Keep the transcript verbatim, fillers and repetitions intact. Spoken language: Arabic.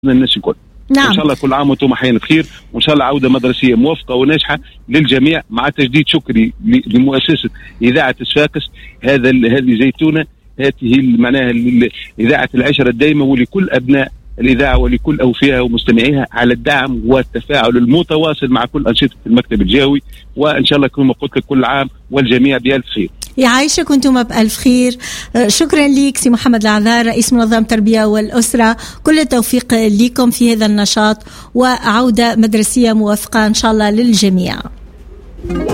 الناس الكل. نعم. إن شاء الله كل عام وانتم حيين بخير، وإن شاء الله عودة مدرسية موفقة وناجحة للجميع، مع تجديد شكري لمؤسسة إذاعة صفاقس. هذا هذه زيتونة، هذه معناها إذاعة العشرة الدائمة، ولكل أبناء الإذاعة ولكل أوفياء ومستمعيها على الدعم والتفاعل المتواصل مع كل أنشطة المكتب الجوي. وإن شاء الله كما قلت لك كل عام والجميع بألف خير. يعيشك وانتم بألف خير. شكرا ليك سي محمد العذار، رئيس منظمة التربية والأسرة، كل التوفيق لكم في هذا النشاط وعودة مدرسية موفقة إن شاء الله للجميع.